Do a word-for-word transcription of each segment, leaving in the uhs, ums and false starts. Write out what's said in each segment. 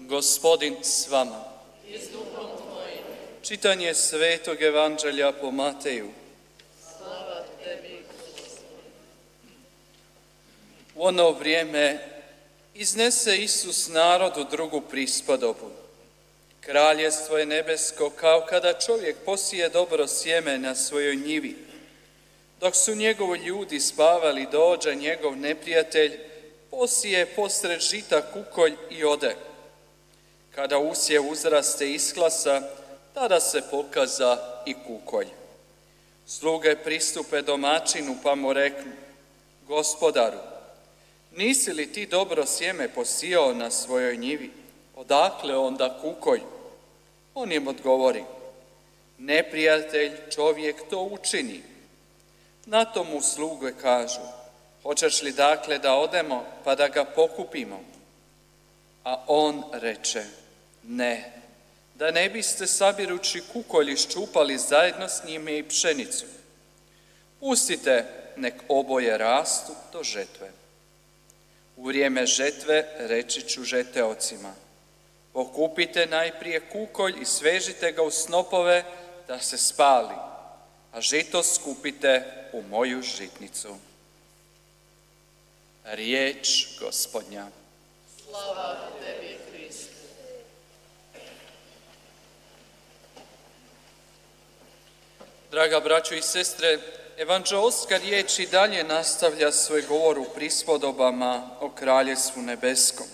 Gospodin s vama. I s duhom tvojim. Čitanje Svetog Evanđelja po Mateju. Slava tebi, Gospodine. U ono vrijeme iznese Isus narodu drugu prispodobu. Kraljestvo je nebesko kao kada čovjek posije dobro sjeme na svojoj njivi. Dok su njegovi ljudi spavali, dođe njegov neprijatelj, posije posred žita kukolj i ode. Kada usjev uzraste isklasa, tada se pokaza i kukolj. Sluge pristupe domaćinu pa mu reknu: Gospodaru, nisi li ti dobro sjeme posijao na svojoj njivi? Odakle onda kukolj? On im odgovori: neprijatelj čovjek to učini. Na to mu sluge kažu: hoćeš li dakle da odemo pa da ga pokupimo? A on reče: ne, da ne biste sabirući kukolj iščupali zajedno s njime i pšenicu. Pustite nek oboje rastu do žetve. U vrijeme žetve reći ću žeteocima: pokupite najprije kukolj i svežite ga u snopove da se spali, a žito skupite u moju žitnicu. Riječ Gospodnja. Slava tebi, Kriste. Draga braćo i sestre, evanđeoska riječ i dalje nastavlja svoj govor u prispodobama o Kraljevstvu nebeskom.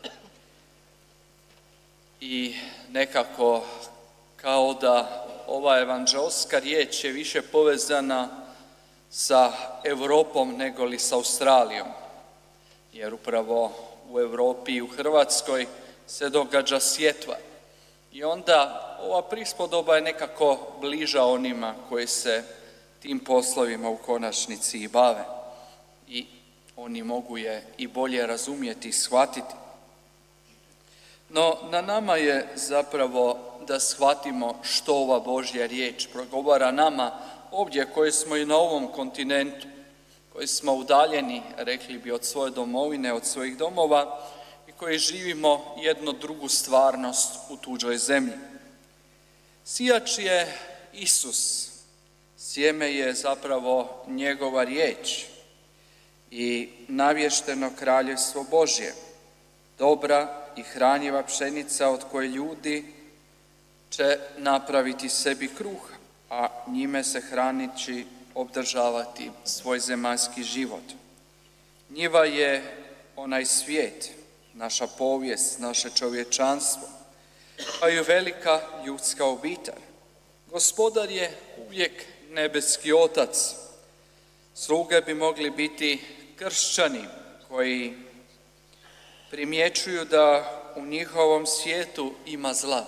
I nekako kao da ova evanđeoska riječ je više povezana sa Europom nego li sa Australijom. Jer upravo u Europi i u Hrvatskoj se događa sjetva. I onda ova prispodoba je nekako bliža onima koji se tim poslovima u konačnici i bave. I oni mogu je i bolje razumjeti i shvatiti. No, na nama je zapravo da shvatimo što ova Božja riječ progovara nama ovdje koji smo i na ovom kontinentu, koji smo udaljeni, rekli bi, od svoje domovine, od svojih domova i koji živimo jednu drugu stvarnost u tuđoj zemlji. Sijač je Isus, sjeme je zapravo njegova riječ i navješteno kraljevstvo Božje, dobra i hranjiva pšenica od koje ljudi će napraviti sebi kruh, a njime se hranići obdržavati svoj zemaljski život. Njiva je onaj svijet, naša povijest, naše čovječanstvo, pa i velika ljudska obitelj. Gospodar je uvijek nebeski Otac. Sluge bi mogli biti kršćani koji primjećuju da u njihovom svijetu ima zla,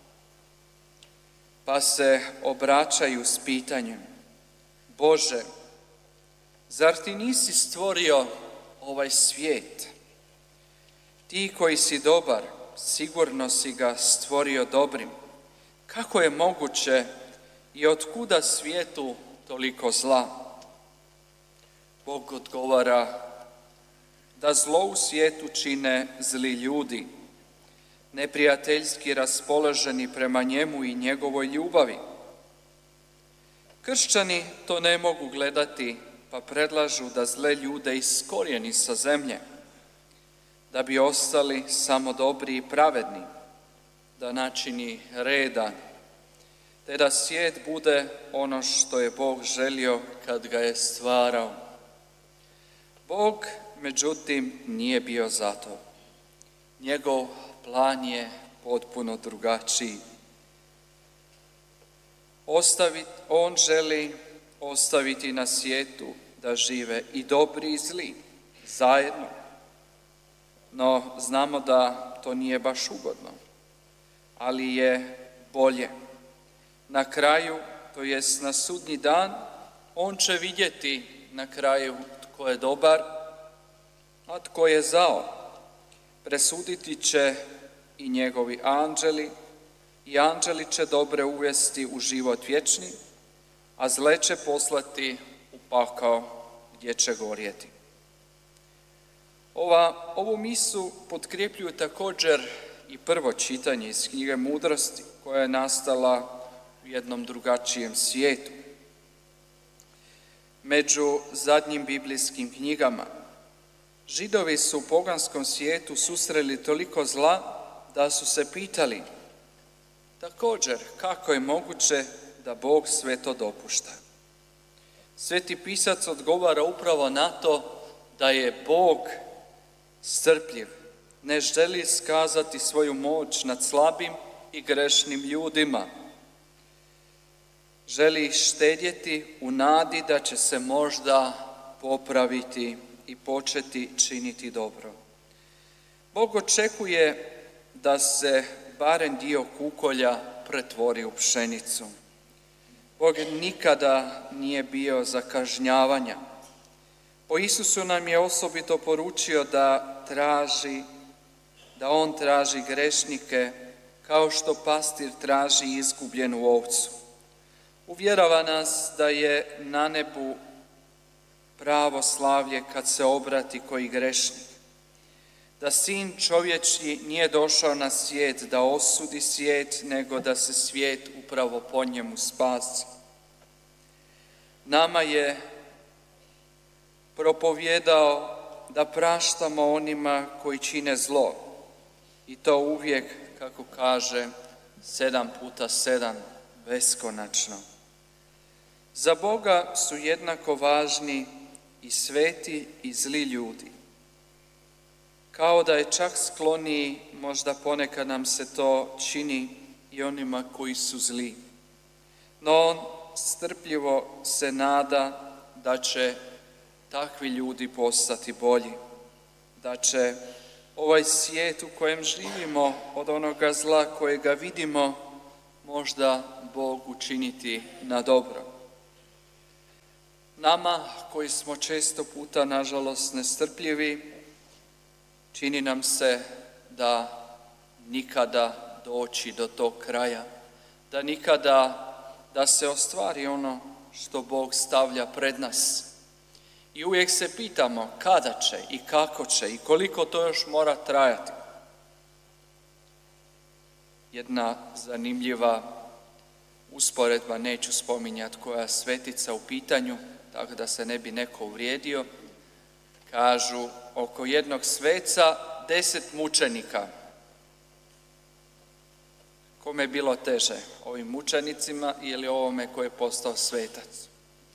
pa se obraćaju s pitanjem: Bože, zar ti nisi stvorio ovaj svijet? Ti koji si dobar, sigurno si ga stvorio dobrim. Kako je moguće i otkuda svijetu toliko zla? Bog odgovara da zlo u svijetu čine zli ljudi, neprijateljski raspoloženi prema njemu i njegovoj ljubavi. Kršćani to ne mogu gledati, pa predlažu da zle ljude iskorijeni sa zemlje, da bi ostali samo dobri i pravedni, da načini reda, te da svijet bude ono što je Bog želio kad ga je stvarao. Bog, međutim, nije bio za to. Njegov plan je potpuno drugačiji. Ostavit, on želi ostaviti na svijetu da žive i dobri i zli zajedno. No, znamo da to nije baš ugodno, ali je bolje. Na kraju, to jest na sudnji dan, on će vidjeti na kraju tko je dobar, a tko je zao. Presuditi će i njegovi anđeli, i anđeli će dobre uvesti u život vječni, a zle će poslati u pakao gdje će gorjeti. Ova, ovu misu potkrepljuju također i prvo čitanje iz knjige Mudrosti, koja je nastala u jednom drugačijem svijetu. Među zadnjim biblijskim knjigama Židovi su u poganskom svijetu susreli toliko zla da su se pitali također kako je moguće da Bog sve to dopušta. Sveti pisac odgovara upravo na to da je Bog strpljiv, ne želi iskazati svoju moć nad slabim i grešnim ljudima. Želi ih štedjeti u nadi da će se možda popraviti i početi činiti dobro. Bog očekuje da se barem dio kukolja pretvori u pšenicu. Bog nikada nije bio za kažnjavanja. Po Isusu nam je osobito poručio da traži, da on traži grešnike kao što pastir traži izgubljenu ovcu. Uvjerava nas da je na nebu pravo slavlje kad se obrati koji grešnik. Da sin čovječji nije došao na svijet da osudi svijet, nego da se svijet upravo po njemu spasi. Nama je propovijedao da praštamo onima koji čine zlo. I to uvijek, kako kaže, sedam puta sedam, beskonačno. Za Boga su jednako važni i sveti i zli ljudi. Kao da je čak skloniji, možda ponekad nam se to čini i onima koji su zli. No on strpljivo se nada da će takvi ljudi postati bolji, da će ovaj svijet u kojem živimo od onoga zla kojega vidimo možda Bog učiniti na dobro. Nama koji smo često puta nažalost nestrpljivi, čini nam se da nikada doći do tog kraja, da nikada da se ostvari ono što Bog stavlja pred nas. I uvijek se pitamo kada će i kako će i koliko to još mora trajati. Jedna zanimljiva usporedba, neću spominjati koja je svetica u pitanju, tako da se ne bi neko uvrijedio. Kažu, oko jednog sveca deset mučenika. Kome je bilo teže, ovim mučenicima ili ovome koji je postao svetac?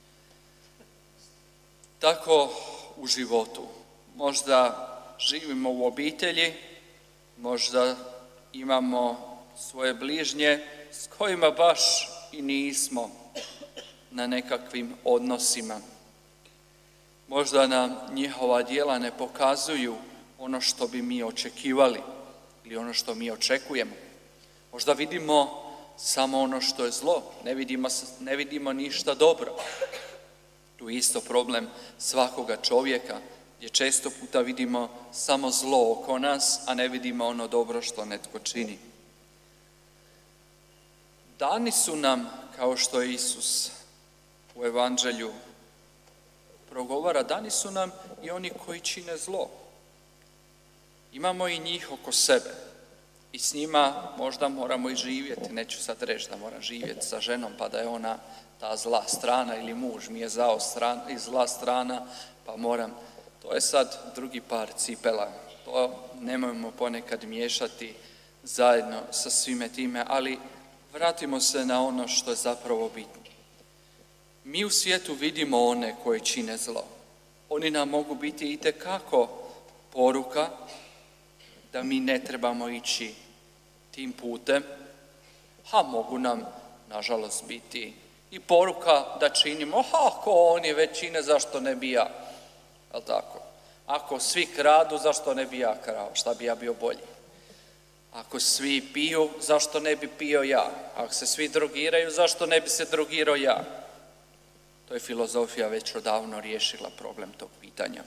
Tako u životu. Možda živimo u obitelji, možda imamo svoje bližnje s kojima baš i nismo na nekakvim odnosima. Možda nam njihova djela ne pokazuju ono što bi mi očekivali ili ono što mi očekujemo. Možda vidimo samo ono što je zlo, ne vidimo, ne vidimo ništa dobro. Tu je isto problem svakoga čovjeka, gdje često puta vidimo samo zlo oko nas, a ne vidimo ono dobro što netko čini. Dani su nam, kao što je Isus u Evanđelju progovara, dani su nam i oni koji čine zlo. Imamo i njih oko sebe i s njima možda moramo i živjeti. Neću sad reći da moram živjeti sa ženom pa da je ona ta zla strana ili muž mi je zao strana, i zla strana pa moram. To je sad drugi par cipela. To nemojmo ponekad miješati zajedno sa svime time, ali vratimo se na ono što je zapravo bitno. Mi u svijetu vidimo one koji čine zlo. Oni nam mogu biti itekako poruka da mi ne trebamo ići tim putem, a mogu nam, nažalost, biti i poruka da činimo, ha, ako oni već čine, zašto ne bi ja? Jel' tako? Ako svi kradu, zašto ne bi ja krao? Šta bi ja bio bolji? Ako svi piju, zašto ne bi pio ja? Ako se svi drogiraju, zašto ne bi se drogirao ja? To je filozofija već odavno riješila problem tog pitanja.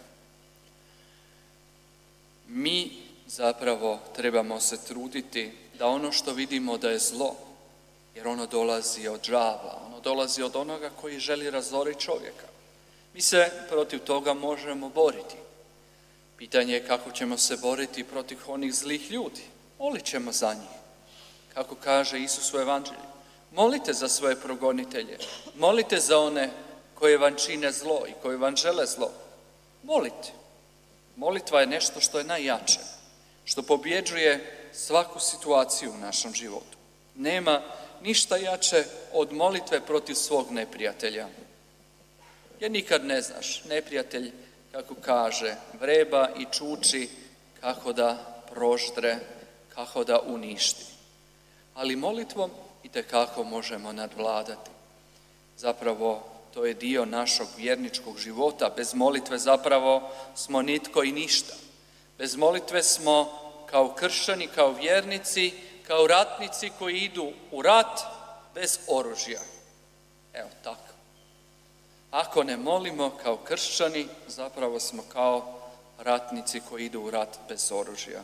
Mi zapravo trebamo se truditi da ono što vidimo da je zlo, jer ono dolazi od đavla, ono dolazi od onoga koji želi razoriti čovjeka. Mi se protiv toga možemo boriti. Pitanje je kako ćemo se boriti protiv onih zlih ljudi. molit ćemo za njih. Kako kaže Isus u Evanđelju, molite za svoje progonitelje, molite za one koje vam čine zlo i koji vam žele zlo. Molite. Molitva je nešto što je najjače, što pobjeđuje svaku situaciju u našem životu. Nema ništa jače od molitve protiv svog neprijatelja. Jer nikad ne znaš, neprijatelj, kako kaže, vreba i čuči kako da proždre, kako da uništi. Ali molitvom itekako možemo nadvladati. Zapravo, to je dio našeg vjerničkog života. Bez molitve zapravo smo nitko i ništa. Bez molitve smo kao kršćani, kao vjernici, kao ratnici koji idu u rat bez oružja. Evo tako. Ako ne molimo kao kršćani, zapravo smo kao ratnici koji idu u rat bez oružja.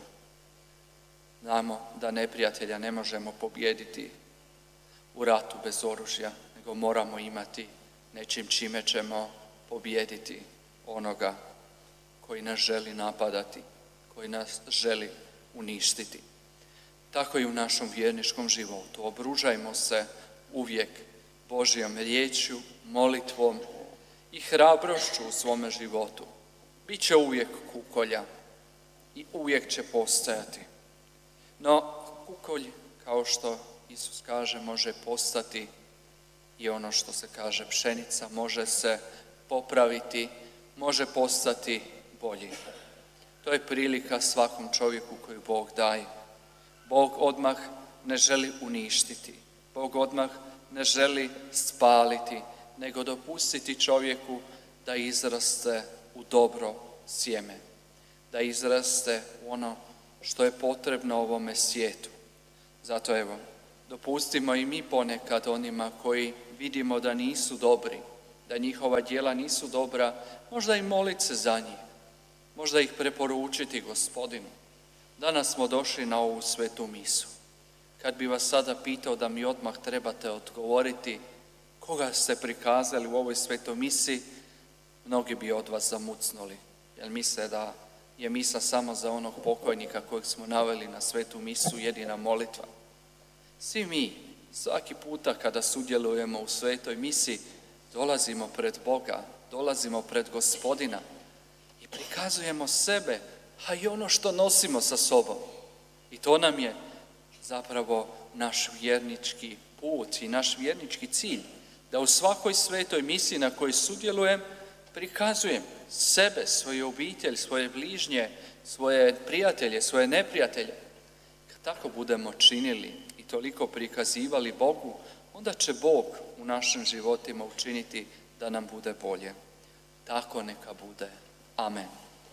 Znamo da neprijatelja ne možemo pobijediti u ratu bez oružja, nego moramo imati nečim čime ćemo pobijediti onoga koji nas želi napadati, koji nas želi uništiti. Tako i u našem vjerničkom životu. Obružajmo se uvijek Božjom riječju, molitvom i hrabrošću u svome životu. Biće uvijek kukolja i uvijek će postojati. No, kukolj, kao što Isus kaže, može postati i ono što se kaže pšenica, može se popraviti, može postati bolji. To je prilika svakom čovjeku koju Bog daje. Bog odmah ne želi uništiti, Bog odmah ne želi spaliti, nego dopustiti čovjeku da izraste u dobro sjeme, da izraste u ono što je potrebno ovome svijetu. Zato evo, dopustimo i mi ponekad onima koji vidimo da nisu dobri, da njihova djela nisu dobra, možda i moliti se za njih, možda ih preporučiti Gospodinu. Danas smo došli na ovu svetu misu. Kad bi vas sada pitao da mi odmah trebate odgovoriti koga ste prikazali u ovoj svetoj misi, mnogi bi od vas zamucnuli, jer misle da je misa samo za onog pokojnika kojeg smo naveli na svetu misu jedina molitva. Svi mi, svaki puta kada sudjelujemo u svetoj misi, dolazimo pred Boga, dolazimo pred Gospodina i prikazujemo sebe, a i ono što nosimo sa sobom. I to nam je zapravo naš vjernički put i naš vjernički cilj, da u svakoj svetoj misiji na kojoj sudjelujem prikazujem sebe, svoju obitelj, svoje bližnje, svoje prijatelje, svoje neprijatelje. Kad tako budemo činili i toliko prikazivali Bogu, onda će Bog u našim životima učiniti da nam bude bolje. Tako neka bude. Amen.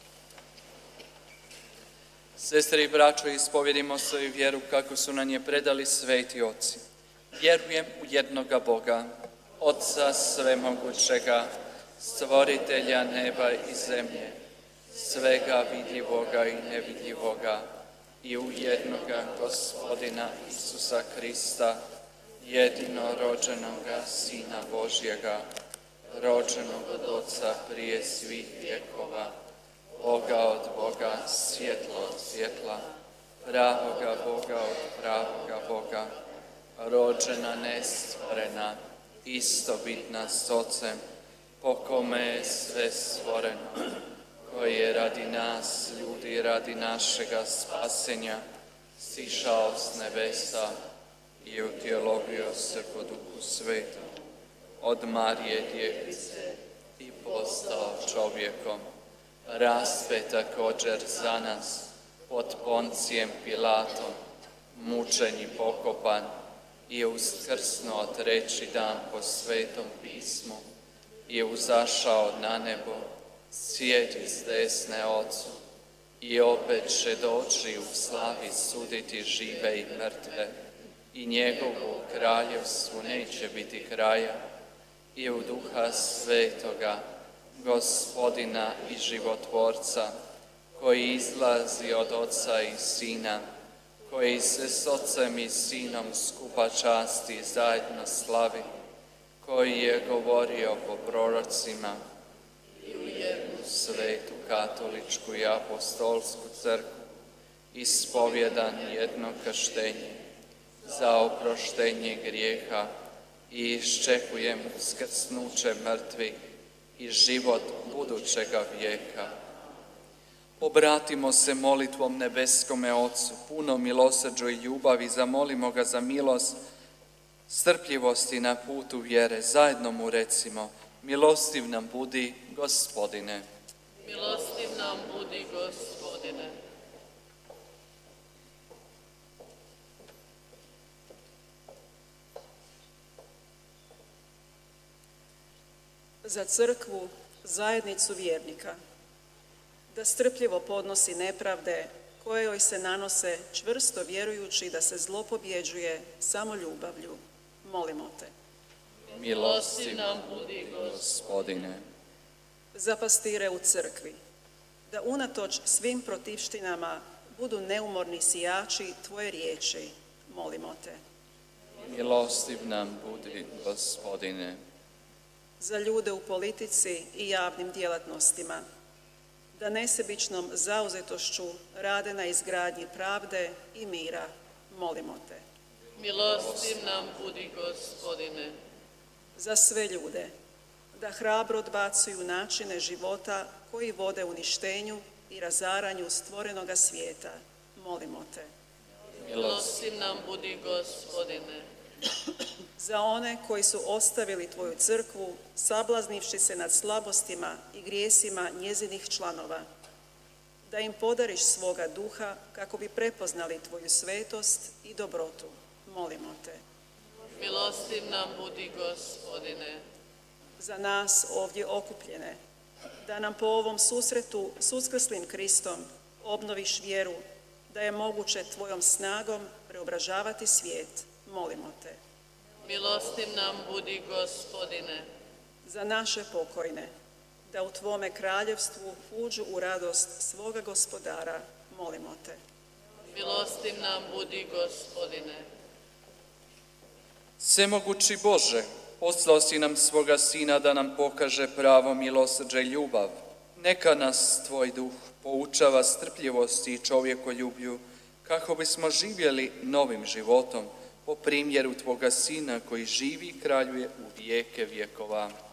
Sestre i braćo, ispovjedimo svoju vjeru kako su nam je predali sveti oci. Vjerujem u jednoga Boga, Otca svemogućega, stvoritelja neba i zemlje, svega vidljivoga i nevidljivoga, i u jednoga Gospodina Isusa Krista, jedinorođenoga Sina Božjega, rođenog od Oca prije svih vjekova, Boga od Boga, svjetlo od svjetla, pravoga Boga od pravoga Boga, rođena nestvorena, istobitna s Ocem, po kome je sve stvoreno, koji je radi nas, ljudi, radi našega spasenja, sišao s nebesa i utjelovio se po Duhu Svetom, od Marije Djevice i postao čovjekom, raspet također za nas, pod Poncijem Pilatom, mučen i pokopan, i uskrsnuo treći dan po Svetom pismu, i uzašao na nebo, sjedi s desne Ocu, i opet će doći u slavi suditi žive i mrtve, i njegovu kraljevstvu neće biti kraja, i u Duha Svetoga, Gospodina i životvorca, koji izlazi od Oca i Sina, koji se s Ocem i Sinom skupa časti i zajedno slavi, koji je govorio po prorocima, i u jednu svetu katoličku i apostolsku crkvu, ispovjedan jedno krštenje za oproštenje grijeha i iščekujem skrsnuće mrtvih i život budućega vijeka. Obratimo se molitvom nebeskome Otcu, puno milosrđu i ljubavi, zamolimo ga za milost, strpljivosti na putu vjere. Zajedno mu recimo: milostiv nam budi, Gospodine. Milostiv nam budi, Gospodine. Za crkvu, zajednicu vjernika, da strpljivo podnosi nepravde koje joj se nanose, čvrsto vjerujući da se zlo pobjeđuje samo ljubavlju. Molimo te. Milostiv nam budi, Gospodine. Za pastire u crkvi, da unatoč svim protivštinama budu neumorni sijači tvoje riječi. Molimo te. Milostiv nam budi, Gospodine. Za ljude u politici i javnim djelatnostima, da nesebičnom zauzetošću rade na izgradnji pravde i mira. Molimo te. Milostiv nam budi, Gospodine. Za sve ljude, da hrabro odbacuju načine života koji vode uništenju i razaranju stvorenoga svijeta. Molimo te. Milostiv nam budi, Gospodine. Za one koji su ostavili tvoju crkvu, sablaznivši se nad slabostima i grijesima njezinih članova, da im podariš svoga duha kako bi prepoznali tvoju svetost i dobrotu. Molimo te. Milostiv nam budi, Gospodine. Za nas ovdje okupljene, da nam po ovom susretu s uskrslim Kristom obnoviš vjeru da je moguće tvojom snagom preobražavati svijet. Molimo te. Milostiv nam budi, Gospodine. Za naše pokojne, da u tvome kraljevstvu uđu u radost svoga gospodara. Molimo te. Milostiv nam budi, Gospodine. Svemogući Bože, poslao si nam svoga Sina da nam pokaže pravo milosrđe i ljubav. Neka nas tvoj duh poučava strpljivosti i čovjekoljublju, kako bismo živjeli novim životom po primjeru tvoga Sina koji živi i kraljuje u vijeke vjekova.